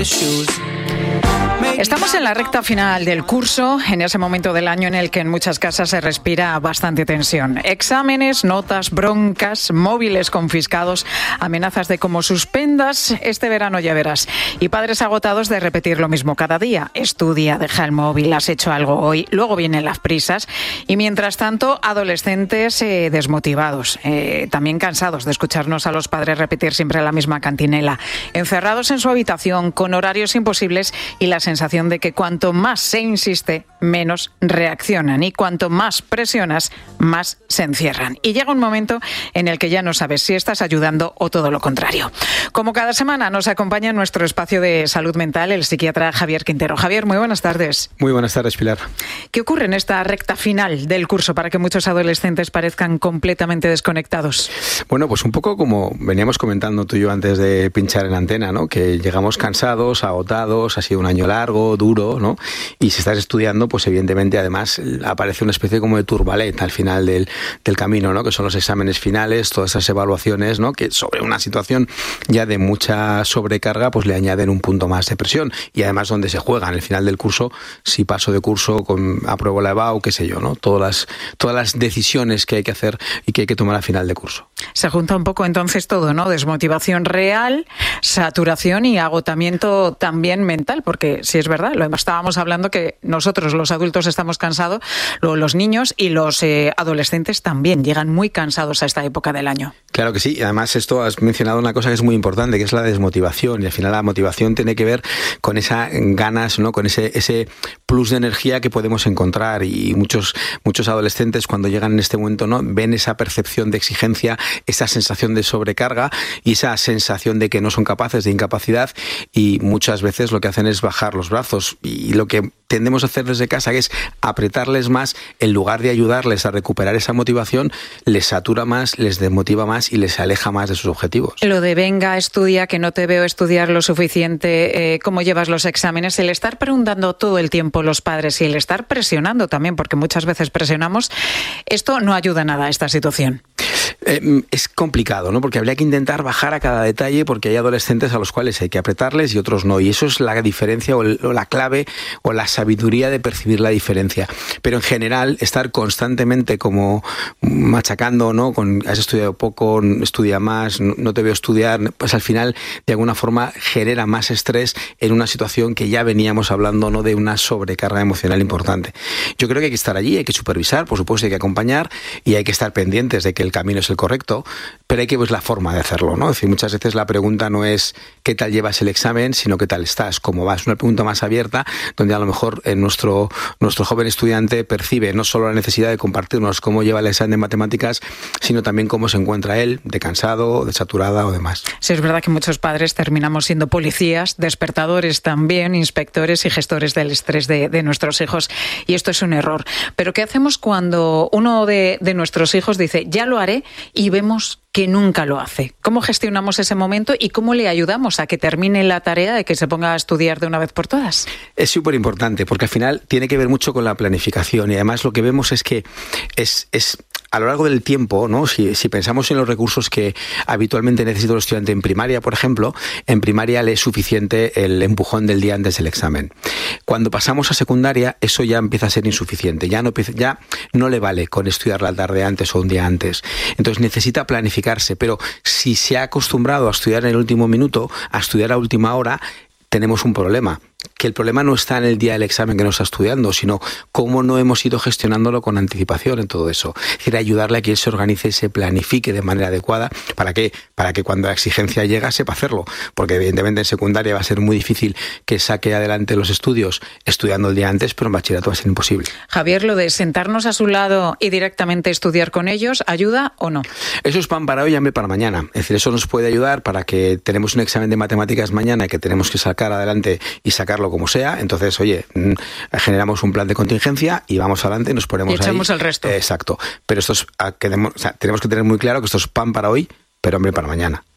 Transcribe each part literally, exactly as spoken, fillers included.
Estamos en la recta final del curso, en ese momento del año en el que en muchas casas se respira bastante tensión. Exámenes, notas, broncas, móviles confiscados, amenazas de cómo suspendas este verano ya verás. Y padres agotados de repetir lo mismo cada día. Estudia, deja el móvil, has hecho algo hoy, luego vienen las prisas. Y mientras tanto, adolescentes eh, desmotivados, eh, también cansados de escucharnos a los padres repetir siempre la misma cantinela. Encerrados en su habitación, con horarios imposibles y la sensación de que cuanto más se insiste, menos reaccionan, y cuanto más presionas, más se encierran. Y llega un momento en el que ya no sabes si estás ayudando o todo lo contrario. Como cada semana nos acompaña en nuestro espacio de salud mental el psiquiatra Javier Quintero. Javier, muy buenas tardes. Muy buenas tardes, Pilar. ¿Qué ocurre en esta recta final del curso para que muchos adolescentes parezcan completamente desconectados? Bueno, pues un poco como veníamos comentando tú y yo antes de pinchar en la antena, ¿no? Que llegamos cansados, agotados, ha sido un año largo, duro, ¿no? Y si estás estudiando, pues evidentemente además aparece una especie como de turbalet al final del, del camino, ¿no? Que son los exámenes finales, todas esas evaluaciones, ¿no? Que sobre una situación ya de mucha sobrecarga, pues le añaden un punto más de presión. Y además donde se juega en el final del curso, si paso de curso, con apruebo la EBAU, qué sé yo, ¿no? Todas las, todas las decisiones que hay que hacer y que hay que tomar a final de curso. Se junta un poco entonces todo, ¿no? Desmotivación real, saturación y agotamiento también mental, porque si es verdad, lo estábamos hablando que nosotros los adultos estamos cansados, luego los niños y los eh, adolescentes también llegan muy cansados a esta época del año. Claro que sí, y además esto has mencionado una cosa que es muy importante, que es la desmotivación, y al final la motivación tiene que ver con esas ganas, ¿no? Con ese, ese plus de energía que podemos encontrar, y muchos, muchos adolescentes cuando llegan en este momento, ¿no? Ven esa percepción de exigencia, esa sensación de sobrecarga y esa sensación de que no son capaces, de incapacidad, y muchas veces lo que hacen es bajar los brazos, y lo que tendemos a hacer desde casa, que es apretarles más, en lugar de ayudarles a recuperar esa motivación, les satura más, les desmotiva más y les aleja más de sus objetivos. Lo de venga, estudia, que no te veo estudiar lo suficiente, eh, cómo llevas los exámenes, el estar preguntando todo el tiempo los padres y el estar presionando también, porque muchas veces presionamos, esto no ayuda nada a esta situación. Eh, es complicado, ¿no? Porque habría que intentar bajar a cada detalle, porque hay adolescentes a los cuales hay que apretarles y otros no. Y eso es la diferencia o, el, o la clave o la sabiduría de percibir la diferencia. Pero en general, estar constantemente como machacando, ¿no? Con has estudiado poco, estudia más, no, no te veo estudiar, pues al final de alguna forma genera más estrés en una situación que ya veníamos hablando, ¿no? De una sobrecarga emocional importante. Yo creo que hay que estar allí, hay que supervisar, por supuesto hay que acompañar y hay que estar pendientes de que el camino es el correcto, pero hay que ver la forma de hacerlo, ¿no? Es decir, muchas veces la pregunta no es qué tal llevas el examen, sino qué tal estás, cómo vas. Una pregunta más abierta, donde a lo mejor eh, nuestro, nuestro joven estudiante percibe no solo la necesidad de compartirnos cómo lleva el examen de matemáticas, sino también cómo se encuentra él, de cansado, de saturada o demás. Sí, es verdad que muchos padres terminamos siendo policías, despertadores también, inspectores y gestores del estrés de, de nuestros hijos, y esto es un error. Pero ¿qué hacemos cuando uno de, de nuestros hijos dice, ya lo haré, y vemos que nunca lo hace? ¿Cómo gestionamos ese momento y cómo le ayudamos a que termine la tarea de que se ponga a estudiar de una vez por todas? Es súper importante, porque al final tiene que ver mucho con la planificación, y además lo que vemos es que es... es a lo largo del tiempo, ¿no? Si, si pensamos en los recursos que habitualmente necesita el estudiante en primaria, por ejemplo, en primaria le es suficiente el empujón del día antes del examen. Cuando pasamos a secundaria, eso ya empieza a ser insuficiente, ya no, ya no le vale con estudiar la tarde antes o un día antes. Entonces necesita planificarse, pero si se ha acostumbrado a estudiar en el último minuto, a estudiar a última hora, tenemos un problema. Que el problema no está en el día del examen que no está estudiando, sino cómo no hemos ido gestionándolo con anticipación en todo eso. Es decir, ayudarle a que él se organice y se planifique de manera adecuada. ¿Para qué? Para que cuando la exigencia llega sepa hacerlo. Porque evidentemente en secundaria va a ser muy difícil que saque adelante los estudios estudiando el día antes, pero en bachillerato va a ser imposible. Javier, lo de sentarnos a su lado y directamente estudiar con ellos, ¿ayuda o no? Eso es pan para hoy y hambre para mañana. Es decir, eso nos puede ayudar para que tenemos un examen de matemáticas mañana que tenemos que sacar adelante y sacarlo como sea. Entonces, oye, generamos un plan de contingencia y vamos adelante y nos ponemos y echamos ahí. El resto. Exacto. Pero esto es, o sea, tenemos que tener muy claro que esto es pan para hoy, pero hambre para mañana.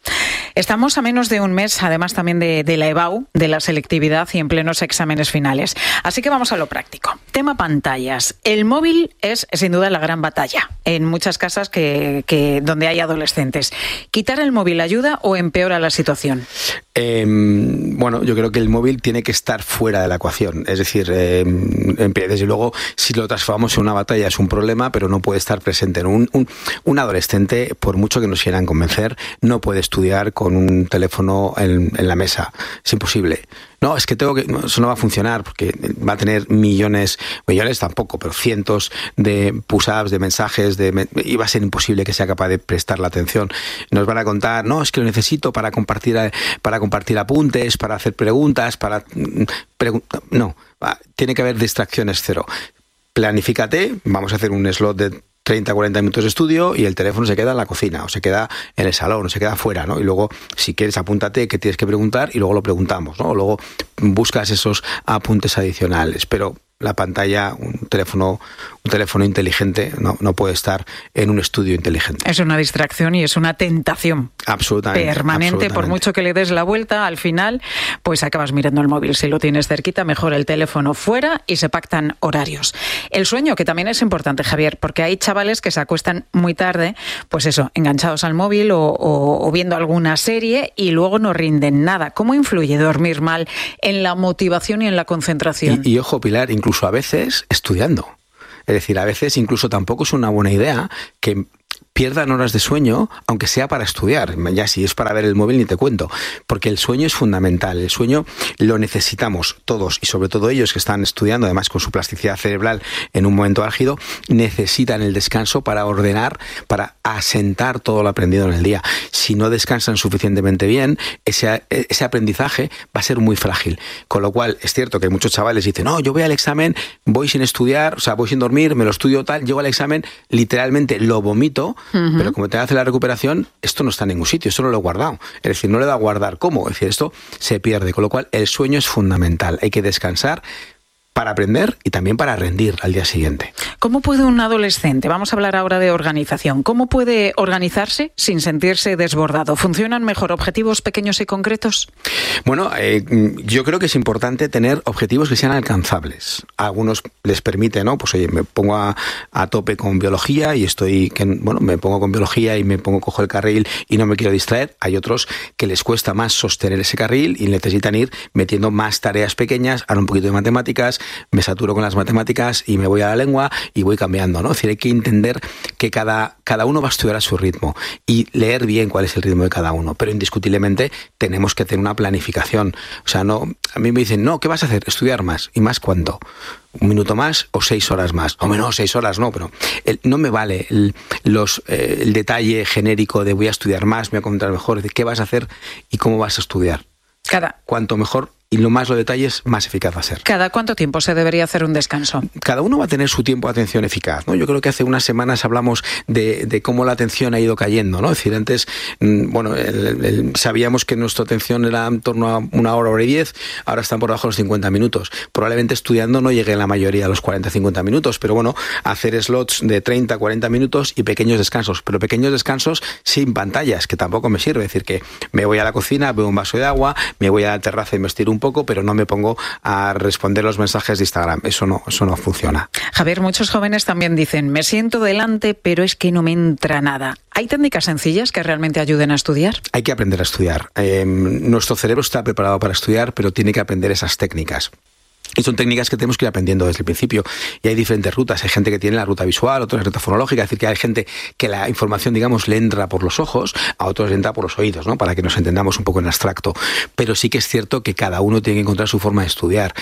Estamos a menos de un mes, además también de, de la EBAU, de la selectividad y en plenos exámenes finales. Así que vamos a lo práctico. Tema pantallas. El móvil es sin duda la gran batalla en muchas casas que, que donde hay adolescentes. ¿Quitar el móvil ayuda o empeora la situación? Eh, bueno, yo creo que el móvil tiene que estar fuera de la ecuación. Es decir, eh, desde luego, si lo transformamos en una batalla es un problema, pero no puede estar presente. Un, un, un adolescente, por mucho que nos quieran convencer, no puede estudiar con un teléfono en, en la mesa. Es imposible. No, es que tengo que, no, eso no va a funcionar porque va a tener millones, millones tampoco, pero cientos de push-ups, de mensajes, de, y va a ser imposible que sea capaz de prestar la atención. Nos van a contar, no, es que lo necesito para compartir, para compartir apuntes, para hacer preguntas, para preguntar. No, va, tiene que haber distracciones cero. Planifícate, vamos a hacer un slot de treinta a cuarenta minutos de estudio y el teléfono se queda en la cocina o se queda en el salón o se queda afuera, ¿no? Y luego, si quieres, apúntate qué tienes que preguntar y luego lo preguntamos, ¿no? O luego buscas esos apuntes adicionales, pero la pantalla, un teléfono, un teléfono inteligente no, no puede estar en un estudio inteligente. Es una distracción y es una tentación absolutamente, permanente. Absolutamente. Por mucho que le des la vuelta, al final, pues acabas mirando el móvil. Si lo tienes cerquita, mejor el teléfono fuera y se pactan horarios. El sueño, que también es importante, Javier, porque hay chavales que se acuestan muy tarde, pues eso, enganchados al móvil o, o, o viendo alguna serie y luego no rinden nada. ¿Cómo influye dormir mal en la motivación y en la concentración? Y, y ojo, Pilar, incluso a veces estudiando. Es decir, a veces incluso tampoco es una buena idea que pierdan horas de sueño, aunque sea para estudiar. Ya si es para ver el móvil ni te cuento, porque el sueño es fundamental. El sueño lo necesitamos todos y sobre todo ellos que están estudiando, además con su plasticidad cerebral en un momento álgido, necesitan el descanso para ordenar, para asentar todo lo aprendido en el día. Si no descansan suficientemente bien, ese, ese aprendizaje va a ser muy frágil. Con lo cual, es cierto que muchos chavales dicen, no, yo voy al examen, voy sin estudiar, o sea, voy sin dormir, me lo estudio tal, llego al examen, literalmente lo vomito. Uh-huh. Pero como te hace la recuperación, esto no está en ningún sitio, esto no lo he guardado. Es decir, no le da a guardar cómo. Es decir, esto se pierde. Con lo cual, el sueño es fundamental. Hay que descansar para aprender y también para rendir al día siguiente. ¿Cómo puede un adolescente, vamos a hablar ahora de organización, cómo puede organizarse sin sentirse desbordado? ¿Funcionan mejor objetivos pequeños y concretos? Bueno, eh, yo creo que es importante tener objetivos que sean alcanzables. A algunos les permite, ¿no? Pues oye, me pongo a, a tope con biología y estoy, que, bueno, me pongo con biología y me pongo, cojo el carril y no me quiero distraer. Hay otros que les cuesta más sostener ese carril y necesitan ir metiendo más tareas pequeñas, ahora un poquito de matemáticas, me saturo con las matemáticas y me voy a la lengua y voy cambiando, ¿no? Es decir, hay que entender que cada, cada uno va a estudiar a su ritmo y leer bien cuál es el ritmo de cada uno, pero indiscutiblemente tenemos que tener una planificación. O sea, no, a mí me dicen, no, ¿qué vas a hacer? Estudiar más. ¿Y más cuánto? ¿Un minuto más o seis horas más? Hombre, no, seis horas no, pero el, no me vale el, los, eh, el detalle genérico de voy a estudiar más, me voy a contar mejor, de qué vas a hacer y cómo vas a estudiar. Cada. Cuanto mejor y lo más lo detalles, más eficaz va a ser. ¿Cada cuánto tiempo se debería hacer un descanso? Cada uno va a tener su tiempo de atención eficaz, ¿no? Yo creo que hace unas semanas hablamos de, de cómo la atención ha ido cayendo, ¿no? Es decir, antes, bueno, el, el, sabíamos que nuestra atención era en torno a una hora, hora y diez, ahora están por debajo de los cincuenta minutos. Probablemente estudiando no llegue la mayoría a los cuarenta a cincuenta minutos, pero bueno, hacer slots de treinta a cuarenta minutos y pequeños descansos, pero pequeños descansos sin pantallas, que tampoco me sirve. Es decir, que me voy a la cocina, bebo un vaso de agua, me voy a la terraza y me estiro un poco, pero no me pongo a responder los mensajes de Instagram. Eso no, eso no funciona. Javier, muchos jóvenes también dicen, me siento delante, pero es que no me entra nada. ¿Hay técnicas sencillas que realmente ayuden a estudiar? Hay que aprender a estudiar. Eh, nuestro cerebro está preparado para estudiar, pero tiene que aprender esas técnicas. Y son técnicas que tenemos que ir aprendiendo desde el principio. Y hay diferentes rutas. Hay gente que tiene la ruta visual, otros la ruta fonológica. Es decir, que hay gente que la información, digamos, le entra por los ojos, a otros le entra por los oídos, ¿no? Para que nos entendamos un poco en abstracto. Pero sí que es cierto que cada uno tiene que encontrar su forma de estudiar.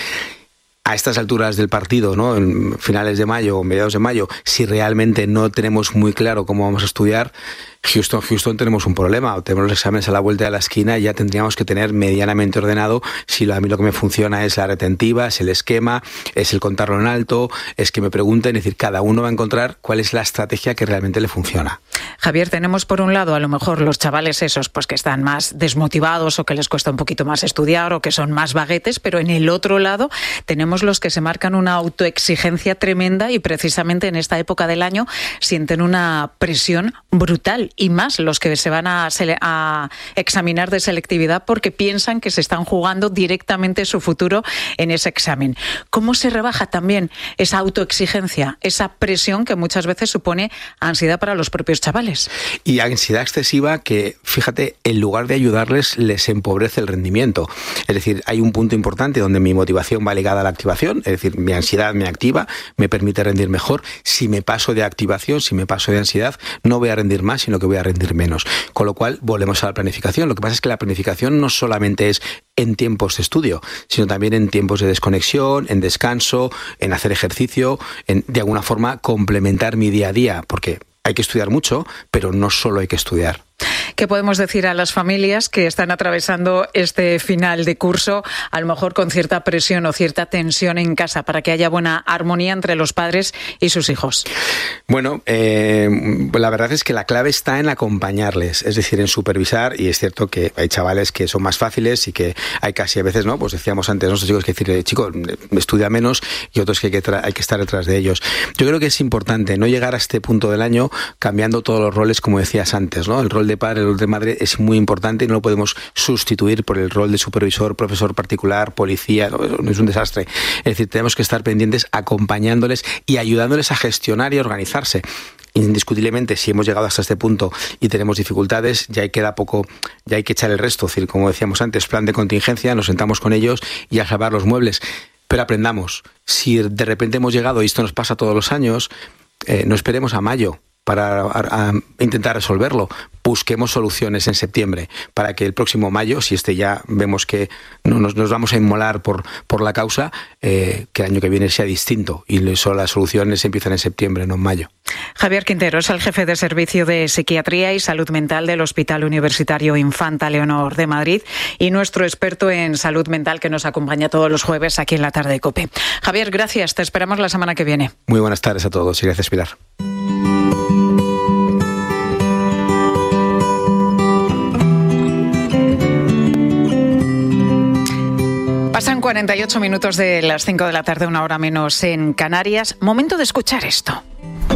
A estas alturas del partido, ¿no? En finales de mayo o mediados de mayo, si realmente no tenemos muy claro cómo vamos a estudiar, Houston, Houston tenemos un problema. Tenemos los exámenes a la vuelta de la esquina y ya tendríamos que tener medianamente ordenado si a mí lo que me funciona es la retentiva, es el esquema, es el contarlo en alto, es que me pregunten. Es decir, cada uno va a encontrar cuál es la estrategia que realmente le funciona. Javier, tenemos por un lado a lo mejor los chavales esos pues que están más desmotivados o que les cuesta un poquito más estudiar o que son más vaguetes, pero en el otro lado tenemos los que se marcan una autoexigencia tremenda y precisamente en esta época del año sienten una presión brutal y más los que se van a, a examinar de selectividad porque piensan que se están jugando directamente su futuro en ese examen. ¿Cómo se rebaja también esa autoexigencia, esa presión que muchas veces supone ansiedad para los propios chavales? Y ansiedad excesiva que, fíjate, en lugar de ayudarles, les empobrece el rendimiento. Es decir, hay un punto importante donde mi motivación va ligada a la activación, es decir, mi ansiedad me activa, me permite rendir mejor. Si me paso de activación, si me paso de ansiedad, no voy a rendir más, sino que voy a rendir menos. Con lo cual, volvemos a la planificación. Lo que pasa es que la planificación no solamente es en tiempos de estudio, sino también en tiempos de desconexión, en descanso, en hacer ejercicio, en de alguna forma complementar mi día a día, porque hay que estudiar mucho, pero no solo hay que estudiar. ¿Qué podemos decir a las familias que están atravesando este final de curso, a lo mejor con cierta presión o cierta tensión en casa, para que haya buena armonía entre los padres y sus hijos? Bueno, eh, la verdad es que la clave está en acompañarles, es decir, en supervisar, y es cierto que hay chavales que son más fáciles y que hay casi a veces, ¿no? Pues decíamos antes, nuestros chicos que decir, chico, estudia menos, y otros que hay que, tra- hay que estar detrás de ellos. Yo creo que es importante no llegar a este punto del año cambiando todos los roles, como decías antes, ¿no? El rol de padre, el rol de madre es muy importante y no lo podemos sustituir por el rol de supervisor, profesor particular, policía, no, es un desastre. Es decir, tenemos que estar pendientes, acompañándoles y ayudándoles a gestionar y a organizarse. Indiscutiblemente, si hemos llegado hasta este punto y tenemos dificultades, ya queda poco, ya hay que echar el resto. Es decir, como decíamos antes, plan de contingencia, nos sentamos con ellos y a salvar los muebles. Pero aprendamos. Si de repente hemos llegado, y esto nos pasa todos los años, eh, no esperemos a mayo para a, a intentar resolverlo. Busquemos soluciones en septiembre para que el próximo mayo, si este ya vemos que no nos, nos vamos a inmolar por, por la causa, eh, que el año que viene sea distinto, y eso, las soluciones empiezan en septiembre, no en mayo. Javier Quintero es el jefe de Servicio de Psiquiatría y Salud Mental del Hospital Universitario Infanta Leonor de Madrid y nuestro experto en salud mental que nos acompaña todos los jueves aquí en la tarde de COPE. Javier, gracias. Te esperamos la semana que viene. Muy buenas tardes a todos y gracias, Pilar. Pasan cuarenta y ocho minutos de las cinco de la tarde, una hora menos en Canarias. Momento de escuchar esto.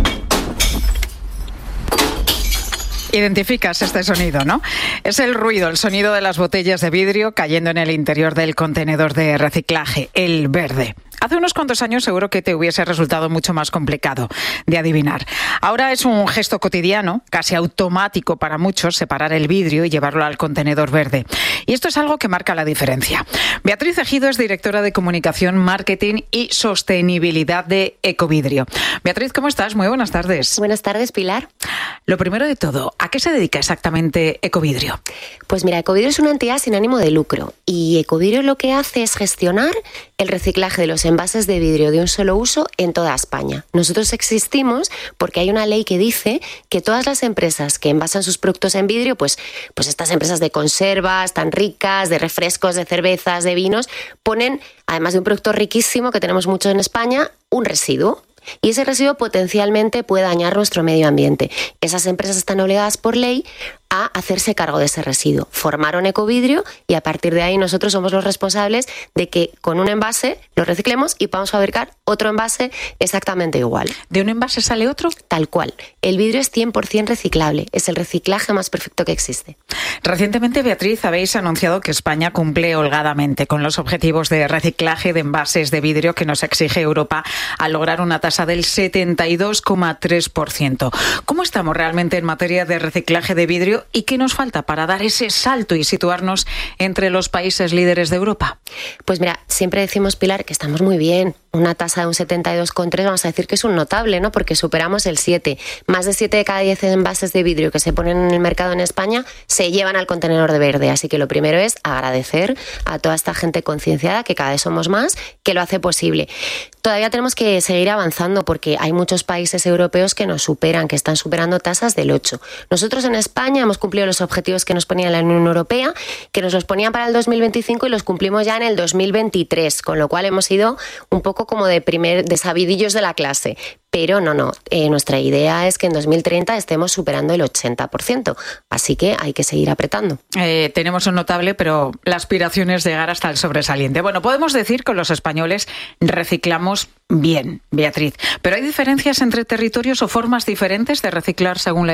Identificas este sonido, ¿no? Es el ruido, el sonido de las botellas de vidrio cayendo en el interior del contenedor de reciclaje, el verde. Hace unos cuantos años seguro que te hubiese resultado mucho más complicado de adivinar. Ahora es un gesto cotidiano, casi automático para muchos, separar el vidrio y llevarlo al contenedor verde. Y esto es algo que marca la diferencia. Beatriz Ejido es directora de Comunicación, Marketing y Sostenibilidad de Ecovidrio. Beatriz, ¿cómo estás? Muy buenas tardes. Buenas tardes, Pilar. Lo primero de todo, ¿a qué se dedica exactamente Ecovidrio? Pues mira, Ecovidrio es una entidad sin ánimo de lucro y Ecovidrio lo que hace es gestionar el reciclaje de los envases de vidrio de un solo uso en toda España. Nosotros existimos porque hay una ley que dice que todas las empresas que envasan sus productos en vidrio, pues, pues estas empresas de conservas tan ricas, de refrescos, de cervezas, de vinos, ponen, además de un producto riquísimo que tenemos mucho en España, un residuo. Y ese residuo potencialmente puede dañar nuestro medio ambiente. Esas empresas están obligadas por ley a hacerse cargo de ese residuo. Formaron Ecovidrio y a partir de ahí nosotros somos los responsables de que con un envase lo reciclemos y podamos fabricar otro envase exactamente igual. ¿De un envase sale otro? Tal cual. El vidrio es cien por ciento reciclable. Es el reciclaje más perfecto que existe. Recientemente, Beatriz, habéis anunciado que España cumple holgadamente con los objetivos de reciclaje de envases de vidrio que nos exige Europa al lograr una tasa del setenta y dos coma tres por ciento. ¿Cómo estamos realmente en materia de reciclaje de vidrio y qué nos falta para dar ese salto y situarnos entre los países líderes de Europa? Pues mira, siempre decimos, Pilar, que estamos muy bien. Una tasa de un setenta y dos coma tres, vamos a decir que es un notable, ¿no? Porque superamos el siete. Más de siete de cada diez envases de vidrio que se ponen en el mercado en España se llevan al contenedor de verde. Así que lo primero es agradecer a toda esta gente concienciada, que cada vez somos más, que lo hace posible. Todavía tenemos que seguir avanzando porque hay muchos países europeos que nos superan, que están superando tasas del ocho. Nosotros en España hemos cumplido los objetivos que nos ponía la Unión Europea, que nos los ponían para el dos mil veinticinco y los cumplimos ya en el dos mil veintitrés, con lo cual hemos ido un poco como de primer de sabidillos de la clase. Pero no, no, eh, nuestra idea es que en dos mil treinta estemos superando el ochenta por ciento, así que hay que seguir apretando. Eh, tenemos un notable, pero la aspiración es llegar hasta el sobresaliente. Bueno, podemos decir que los españoles reciclamos bien, Beatriz, pero ¿hay diferencias entre territorios o formas diferentes de reciclar según la edad?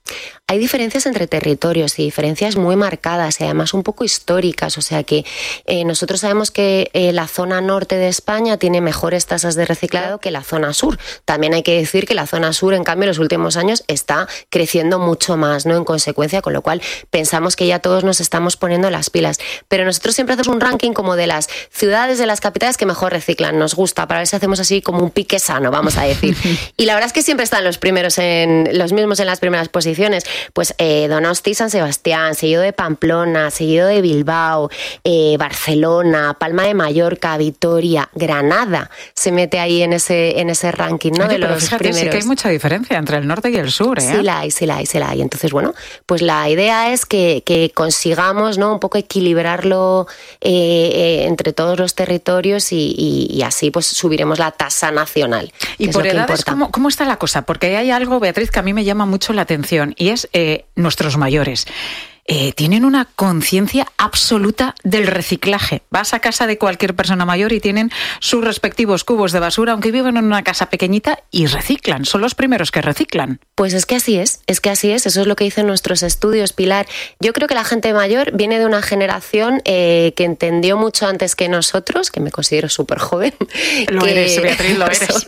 Hay diferencias entre territorios y diferencias muy marcadas y además un poco históricas. O sea que eh, nosotros sabemos que eh, la zona norte de España tiene mejores tasas de reciclado que la zona sur. También hay que decir que la zona sur, en cambio, en los últimos años está creciendo mucho más, ¿no? En consecuencia, con lo cual pensamos que ya todos nos estamos poniendo las pilas. Pero nosotros siempre hacemos un ranking como de las ciudades, de las capitales que mejor reciclan. Nos gusta, para ver si hacemos así como un pique sano, vamos a decir. Y la verdad es que siempre están los primeros en los mismos en las primeras posiciones. Pues eh, Donosti, San Sebastián, seguido de Pamplona, seguido de Bilbao, eh, Barcelona, Palma de Mallorca, Vitoria, Granada se mete ahí en ese en ese ranking, ¿no? Oye, de pero los fíjate, primeros. Sí que hay mucha diferencia entre el norte y el sur, ¿eh? Sí la hay, sí la hay, sí la hay. Entonces, bueno, pues la idea es que, que consigamos, ¿no? Un poco equilibrarlo eh, eh, entre todos los territorios y, y, y así pues subiremos la tasa nacional. Y por edades, ¿cómo, ¿cómo está la cosa? Porque hay algo, Beatriz, que a mí me llama mucho la atención y es eh, nuestros mayores. Eh, tienen una conciencia absoluta del reciclaje. Vas a casa de cualquier persona mayor y tienen sus respectivos cubos de basura, aunque viven en una casa pequeñita, y reciclan. Son los primeros que reciclan. Pues es que así es, es que así es. Eso es lo que dicen nuestros estudios, Pilar. Yo creo que la gente mayor viene de una generación eh, que entendió mucho antes que nosotros, que me considero súper joven. Lo que, eres, Beatriz, lo eres.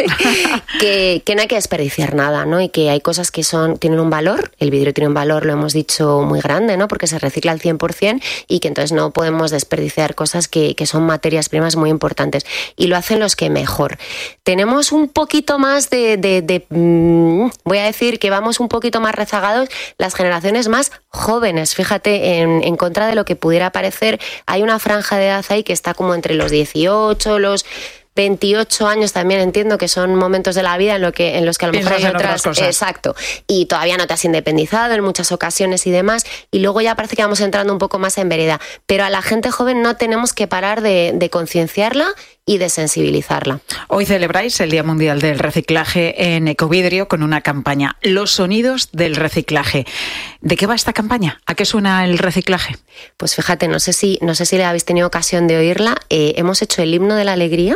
que, que no hay que desperdiciar nada, ¿no? Y que hay cosas que son tienen un valor. El vidrio tiene un valor, lo hemos dicho, muy grande, ¿no? Porque se recicla al cien por ciento y que entonces no podemos desperdiciar cosas que, que son materias primas muy importantes. Y lo hacen los que mejor. Tenemos un poquito más de, de, de mmm, voy a decir que vamos un poquito más rezagados las generaciones más jóvenes. Fíjate, en, en contra de lo que pudiera parecer, hay una franja de edad ahí que está como entre los dieciocho, los veintiocho años, también entiendo que son momentos de la vida en, lo que, en los que a lo mejor hay otras, otras cosas. Exacto, y todavía no te has independizado en muchas ocasiones y demás, y luego ya parece que vamos entrando un poco más en vereda, pero a la gente joven no tenemos que parar de, de concienciarla y de sensibilizarla. Hoy celebráis el Día Mundial del Reciclaje en Ecovidrio con una campaña, Los sonidos del reciclaje. ¿De qué va esta campaña? ¿A qué suena el reciclaje? Pues fíjate, no sé si, no sé si habéis tenido ocasión de oírla, eh, hemos hecho el himno de la alegría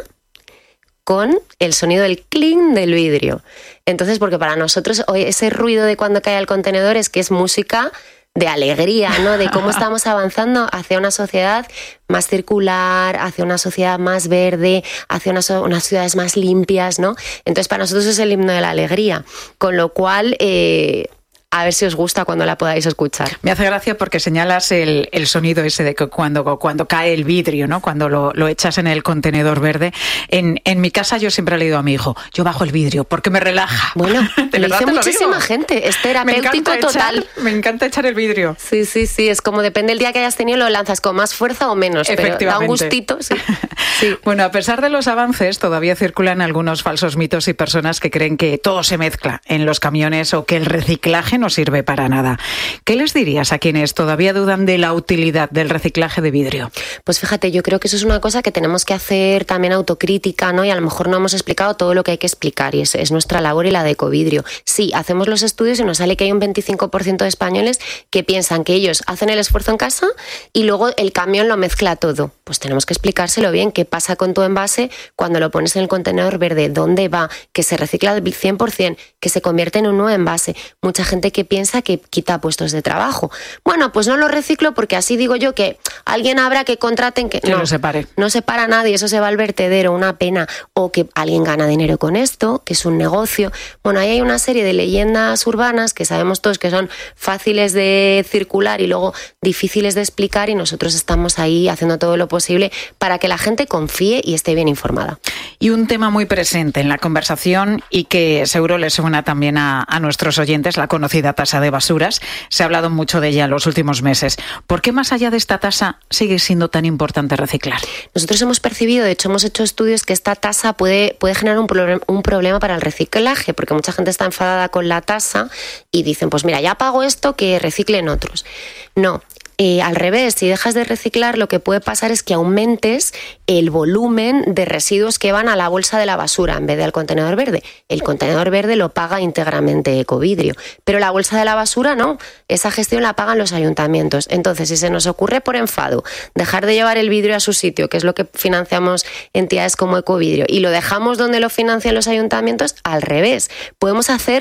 con el sonido del clink del vidrio. Entonces, porque para nosotros hoy ese ruido de cuando cae el contenedor es que es música de alegría, ¿no? De cómo estamos avanzando hacia una sociedad más circular, hacia una sociedad más verde, hacia unas, unas ciudades más limpias, ¿no? Entonces, para nosotros es el himno de la alegría. Con lo cual, eh, a ver si os gusta cuando la podáis escuchar. Me hace gracia porque señalas el, el sonido ese de que cuando, cuando cae el vidrio, ¿no? Cuando lo, lo echas en el contenedor verde. En, en mi casa yo siempre le digo a mi hijo, yo bajo el vidrio porque me relaja. Bueno, lo dice muchísima gente, es terapéutico total. Echar, me encanta echar el vidrio. Sí, sí, sí, es como depende del día que hayas tenido, lo lanzas con más fuerza o menos, pero da un gustito, sí. sí. Bueno, a pesar de los avances, todavía circulan algunos falsos mitos y personas que creen que todo se mezcla en los camiones o que el reciclaje no sirve para nada. ¿Qué les dirías a quienes todavía dudan de la utilidad del reciclaje de vidrio? Pues fíjate, yo creo que eso es una cosa que tenemos que hacer también autocrítica, ¿no? Y a lo mejor no hemos explicado todo lo que hay que explicar y es, es nuestra labor y la de Ecovidrio. Sí, hacemos los estudios y nos sale que hay un veinticinco por ciento de españoles que piensan que ellos hacen el esfuerzo en casa y luego el camión lo mezcla todo. Pues tenemos que explicárselo bien, qué pasa con tu envase cuando lo pones en el contenedor verde, dónde va, que se recicla al cien por ciento, que se convierte en un nuevo envase. Mucha gente que piensa que quita puestos de trabajo. Bueno, pues no lo reciclo porque así digo yo que alguien habrá que contraten que... Que no, lo separe. No separa a nadie, eso se va al vertedero, una pena. O que alguien gana dinero con esto, que es un negocio. Bueno, ahí hay una serie de leyendas urbanas que sabemos todos que son fáciles de circular y luego difíciles de explicar y nosotros estamos ahí haciendo todo lo posible para que la gente confíe y esté bien informada. Y un tema muy presente en la conversación y que seguro le suena también a, a nuestros oyentes, la conocida tasa de basuras. Se ha hablado mucho de ella en los últimos meses. ¿Por qué más allá de esta tasa sigue siendo tan importante reciclar? Nosotros hemos percibido, de hecho hemos hecho estudios que esta tasa puede, puede generar un, problem, un problema para el reciclaje, porque mucha gente está enfadada con la tasa y dicen, pues mira, ya pago esto, que reciclen otros. No. Eh, al revés, si dejas de reciclar, lo que puede pasar es que aumentes el volumen de residuos que van a la bolsa de la basura en vez del contenedor verde. El contenedor verde lo paga íntegramente Ecovidrio, pero la bolsa de la basura no. Esa gestión la pagan los ayuntamientos. Entonces, si se nos ocurre por enfado dejar de llevar el vidrio a su sitio, que es lo que financiamos entidades como Ecovidrio, y lo dejamos donde lo financian los ayuntamientos, al revés, podemos hacer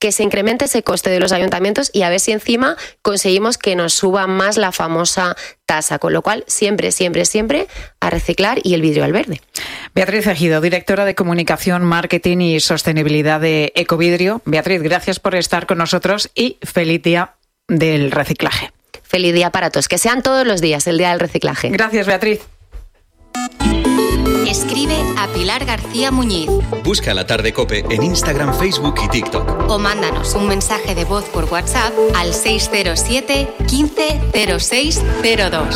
que se incremente ese coste de los ayuntamientos y a ver si encima conseguimos que nos suba más la famosa tasa, con lo cual siempre, siempre, siempre a reciclar y el vidrio al verde. Beatriz Ejido, directora de Comunicación, Marketing y Sostenibilidad de Ecovidrio. Beatriz, gracias por estar con nosotros y feliz día del reciclaje. Feliz día para todos, que sean todos los días el día del reciclaje. Gracias, Beatriz. Escribe a Pilar García Muñiz. Busca La Tarde COPE en Instagram, Facebook y TikTok. O mándanos un mensaje de voz por WhatsApp al seis cero siete, quince, cero seis cero dos.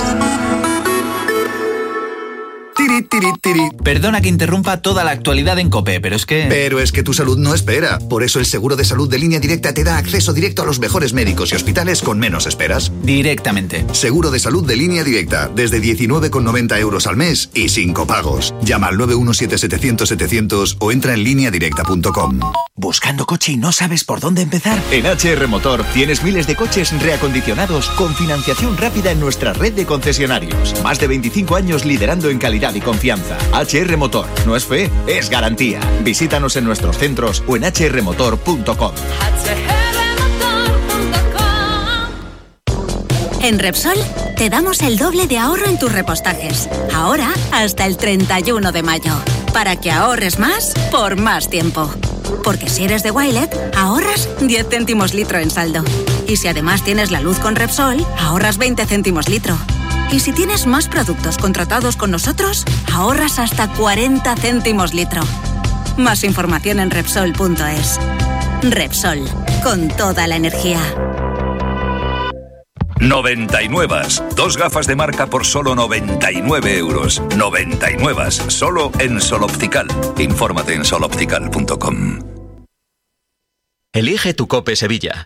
Tiri, tiri, tiri. Perdona que interrumpa toda la actualidad en COPE, pero es que... Pero es que tu salud no espera. Por eso el seguro de salud de Línea Directa te da acceso directo a los mejores médicos y hospitales con menos esperas. Directamente. Seguro de salud de Línea Directa, desde diecinueve con noventa euros al mes y sin copagos. Llama al nueve uno siete setecientos setecientos o entra en línea directa punto com. ¿Buscando coche y no sabes por dónde empezar? En H R Motor tienes miles de coches reacondicionados con financiación rápida en nuestra red de concesionarios. Más de veinticinco años liderando en calidad y confianza. H R Motor, no es fe, es garantía. Visítanos en nuestros centros o en h r motor punto com. En Repsol te damos el doble de ahorro en tus repostajes. Ahora hasta el treinta y uno de mayo. Para que ahorres más por más tiempo. Porque si eres de Wilet, ahorras diez céntimos litro en saldo. Y si además tienes la luz con Repsol, ahorras veinte céntimos litro. Y si tienes más productos contratados con nosotros, ahorras hasta cuarenta céntimos litro. Más información en Repsol punto es. Repsol, con toda la energía. noventa y nueve. Dos gafas de marca por solo noventa y nueve euros. noventa y nueve. Solo en Sol Optical. Infórmate en sol optical punto com. Elige tu COPE Sevilla.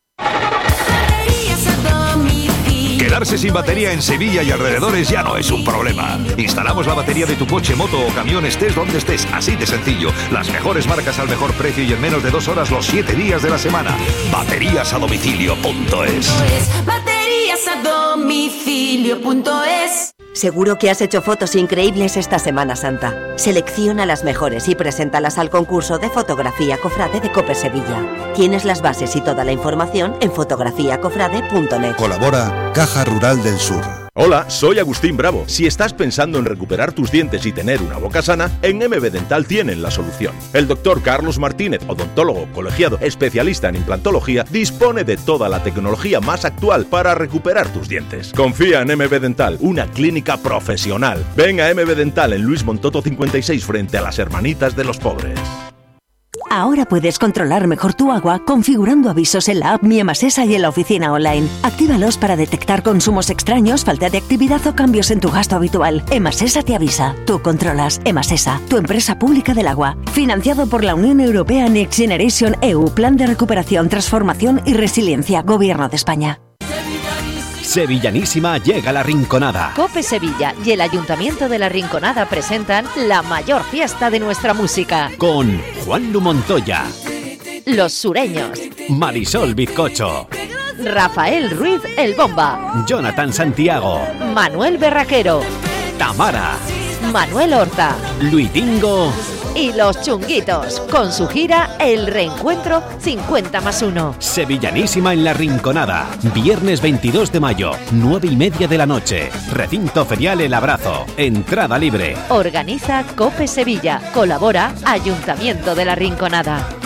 Quedarse sin batería en Sevilla y alrededores ya no es un problema. Instalamos la batería de tu coche, moto o camión, estés donde estés, así de sencillo. Las mejores marcas al mejor precio y en menos de dos horas los siete días de la semana. Baterías a domicilio punto es. Baterías a domicilio punto es. Seguro que has hecho fotos increíbles esta Semana Santa. Selecciona las mejores y preséntalas al concurso de fotografía Cofrade de COPE Sevilla. Tienes las bases y toda la información en fotografía cofrade punto net. Colabora Caja Rural del Sur. Hola, soy Agustín Bravo. Si estás pensando en recuperar tus dientes y tener una boca sana, en M B Dental tienen la solución. El doctor Carlos Martínez, odontólogo colegiado especialista en implantología, dispone de toda la tecnología más actual para recuperar tus dientes. Confía en M B Dental, una clínica profesional. Ven a M B Dental en Luis Montoto cincuenta y seis frente a las Hermanitas de los Pobres. Ahora puedes controlar mejor tu agua configurando avisos en la app Mi Emasesa y en la oficina online. Actívalos para detectar consumos extraños, falta de actividad o cambios en tu gasto habitual. Emasesa te avisa. Tú controlas. Emasesa, tu empresa pública del agua. Financiado por la Unión Europea Next Generation E U, Plan de Recuperación, Transformación y Resiliencia, Gobierno de España. Sevillanísima llega La Rinconada. COPE Sevilla y el Ayuntamiento de La Rinconada presentan la mayor fiesta de nuestra música. Con Juan Lu Montoya, Los Sureños, Marisol Bizcocho, Rafael Ruiz El Bomba, Jonathan Santiago, Manuel Berraquero, Tamara, Manuel Horta, Luitingo y Los Chunguitos, con su gira El Reencuentro cincuenta más uno. Sevillanísima en La Rinconada. Viernes veintidós de mayo, nueve y media de la noche. Recinto ferial El Abrazo. Entrada libre. Organiza COPE Sevilla. Colabora Ayuntamiento de La Rinconada.